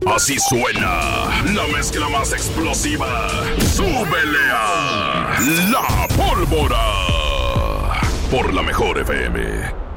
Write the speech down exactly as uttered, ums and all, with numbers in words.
Así suena la mezcla más explosiva. ¡Súbele a La Pólvora! Por la Mejor F M.